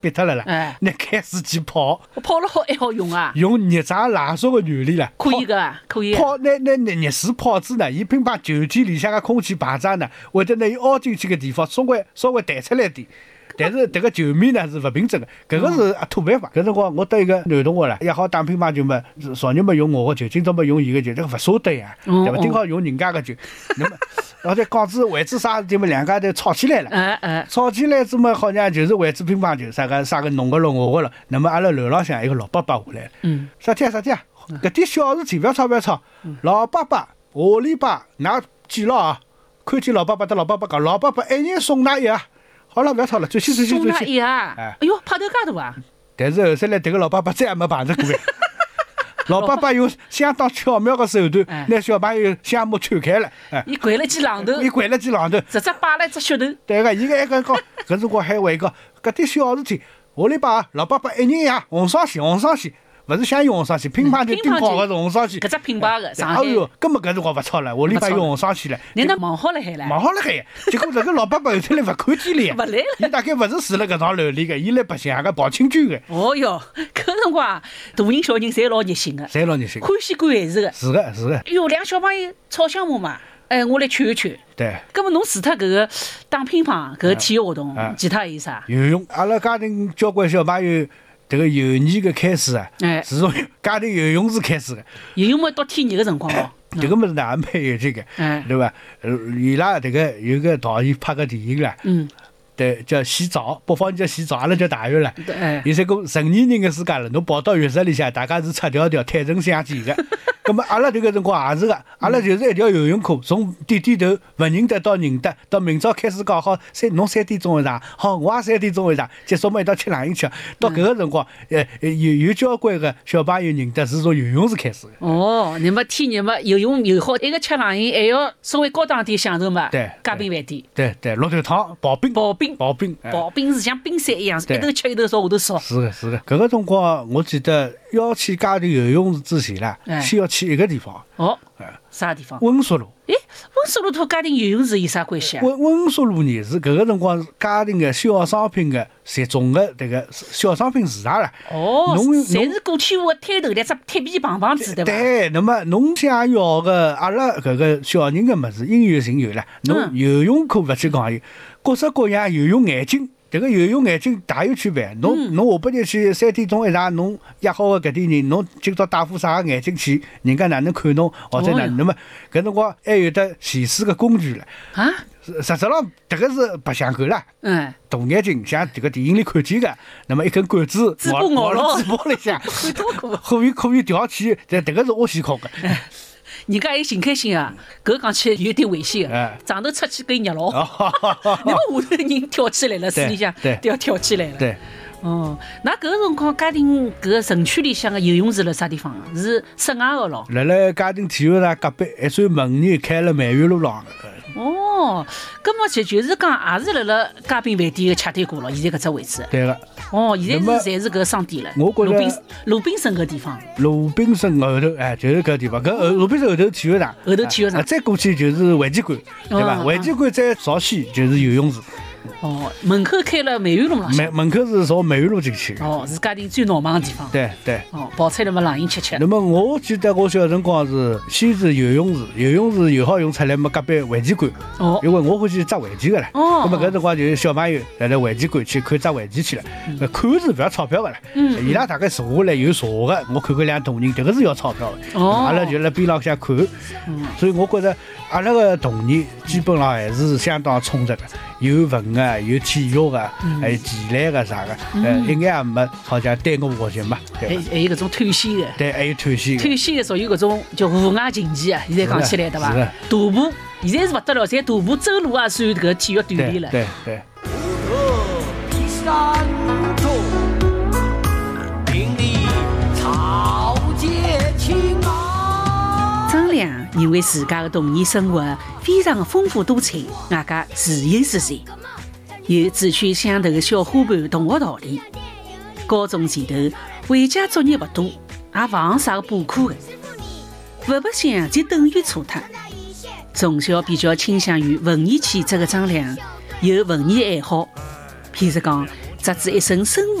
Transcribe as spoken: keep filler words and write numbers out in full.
憋脱了啦， 哎， 那开始去泡， 泡了好还好用啊， 用热胀冷缩的原理啦， 可以个，可以。 泡那那那热水泡子呢，伊并把球体里向个空气排胀呢，会得呢伊凹进去个地方稍微稍微弹出来点。但是迭个球面呢是勿平整的，搿个是土办法。搿辰光我得一个男同学啦，也好打乒乓球嘛，昨日嘛用我个球，今朝嘛用伊个球，这个勿舍得呀，对伐？今好用人家个球，那么然后再讲子为子啥事体嘛，两家头吵起来了。 嗯嗯。 吵起来之嘛，好像就是为子乒乓球，啥个啥个侬个了我个了。那么阿拉楼浪向一个老伯伯下来了， 嗯， 啥体啊啥体啊？搿点小事体勿要吵勿要吵。老伯伯，下礼拜㑚记牢啊！看见老伯伯，得老伯伯讲，老伯伯一人送㑚一盒。好了，不要吵了，转去转去转去。 送他一啊！哎呦，派头介大啊！ 但是后头来，迭个老伯伯再也没碰着过。老伯伯用相当巧妙的手段，拿小朋友相目穿开了。哎， 伊掼了记榔头， 伊掼了记榔头， 直接摆了只噱头。 对个，伊个一个讲，搿辰光还为个搿点小事体，下礼拜老伯伯一人一盒红双喜，红双喜。勿是想用红双喜，乒乓球顶好个是红双喜， 搿只品牌个上海。 哎哟，根本搿辰光勿吵了，下礼拜用红双喜了。 人家忙好了海了， 忙好了海。结果搿个老伯伯后头来勿看见了， 勿来了。 伊大概勿是住辣搿幢楼里个，伊来白相个跑青军个。 哦哟，搿辰光大人小人侪老热心个， 侪老热心， 欢喜管闲事个。 是个是个。 哎哟，两小朋友吵相骂嘛，哎，我来劝一劝。 对。 葛末侬除脱搿个打乒乓搿个体育活动，其他还有啥？ 游泳，阿拉家庭交关小朋友。这个幼年个开始啊， 哎， 是从家庭游泳池开始的。 游泳嘛，到天热个辰光哦， 这个么是哪蛮有劲个，对伐？呃，伊拉这个有个导演拍个电影啦， 嗯， 对，叫洗澡，北方人叫洗澡，阿拉叫大浴了。 对， 现在讲成年人个世界了，侬跑到浴室里向，大家是赤条条、坦诚相见个。咁么阿拉迭个辰光也是个，阿拉就是一条游泳课，从点点头勿认得到认得，到明朝开始讲好三侬三点钟会上，好我也三点钟会上，结束嘛一道吃冷饮吃。到搿个辰光，呃有有交关个小朋友认得是从游泳池开始的。 哦，那么天热嘛，游泳游好，一个吃冷饮，还要稍微高档点享受嘛。 对， 加冰饭店。 对对，绿豆汤、刨冰、 刨冰、 刨冰、 刨冰是像冰山一样，一头吃一头烧，下头烧。 是个是个，搿个辰光我记得要去家庭游泳池之前啦，先要去一个地方。 哦，啥地方？ 温宿路。 诶，温宿路和家庭游泳池有啥关系啊？ 温温宿路呢是搿个辰光家庭个小商品个集中个迭个小商品市场啦。 哦，侪是过去我摊头来只铁皮棒棒子对伐？ 对，那么侬想要个阿拉搿个小人个物事应有尽有啦。侬游泳课勿去讲有，各式各样游泳眼镜。这个游泳眼镜大有区别，侬侬下半日去三点钟一上，侬约好个搿点人，侬今朝戴副啥个眼镜去，人家哪能看侬，或者哪能？那么搿辰光还有得显示个工具了啊！ 实质上迭个是白相够了。 嗯， 大眼镜像这个电影里看见个，那么一根管子咬咬了嘴巴里向，可以可以调起，但迭个是我先考个。 人家还寻开心啊，搿讲起来有点危险个，上头出去给热牢，那么下头人跳起来了，水里向都要跳起来了。 对， 哦，那搿个辰光家庭搿个城区里向个游泳池辣啥地方啊？是室外个咯？ 辣辣家庭体育场隔壁一扇门呢，开了满园路浪。 哦，葛么就就是讲，也是辣辣嘉宾饭店个斜对过了，现在搿只位置。 对个。 哦，现在是侪是搿商店了。 我觉着鲁滨鲁滨森搿地方。 鲁滨森后头，哎，就是搿地方。搿鲁滨森后头体育场。 后头体育场。 再过去就是会稽馆，对伐？会稽馆再朝西就是游泳池。 哦，门口开了梅园路浪向。 门门口是朝梅园路进去。 哦，是家庭最闹忙个地方。 对对。 哦，跑出来嘛冷饮吃吃。 那么我记得我小辰光是先是游泳池，游泳池游好用出来嘛，隔壁会稽馆。 哦。 因为我欢喜扎围棋个啦。 哦。 那么搿辰光就是小朋友来来会稽馆去看扎围棋去了。那看是不要钞票个啦。嗯。伊拉大概坐下来有茶个，我看过两大人，迭个是要钞票个。哦。阿拉就辣边浪向看。嗯。所以我觉着阿拉个童年基本上还是相当充实个。有文个，有体育个，还有棋类个啥个，呃，一眼也没好像耽误学习嘛。 还还有搿种探险个。 对，还有探险。 探险个属于搿种叫户外竞技啊，现在讲起来对伐？徒步现在是勿得了，现在徒步走路也算搿个体育锻炼了。 对对。 张良认为自家的童年生活非常丰富多彩，外加自由自在，有志趣相投的小伙伴同学道理。高中前头回家作业勿多，也勿行啥个补课的，勿白相就等于错脱。从小比较倾向于文艺气质的张良有文艺爱好，譬如讲直至一身生